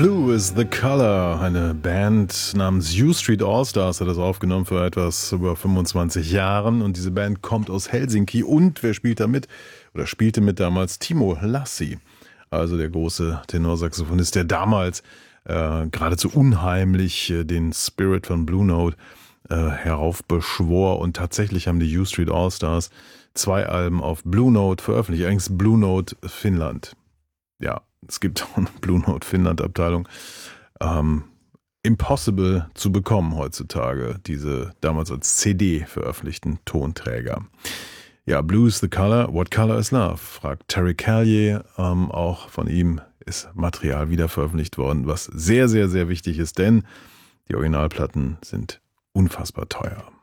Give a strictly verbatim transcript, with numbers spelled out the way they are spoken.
Blue is the Color, eine Band namens U Street All-Stars hat das aufgenommen vor etwas über fünfundzwanzig Jahren und diese Band kommt aus Helsinki und wer spielt da mit? Oder spielte mit damals? Timo Lassi, also der große Tenorsaxophonist, der damals äh, geradezu unheimlich äh, den Spirit von Blue Note äh, heraufbeschwor und tatsächlich haben die U Street All-Stars zwei Alben auf Blue Note veröffentlicht, allerdings Blue Note Finnland. Ja, es gibt auch eine Blue Note Finnland Abteilung. Ähm, impossible zu bekommen heutzutage, diese damals als C D veröffentlichten Tonträger. Ja, Blue is the Color, What Color is Love? Fragt Terry Callier. Ähm, auch von ihm ist Material wieder veröffentlicht worden, was sehr, sehr, sehr wichtig ist, denn die Originalplatten sind unfassbar teuer.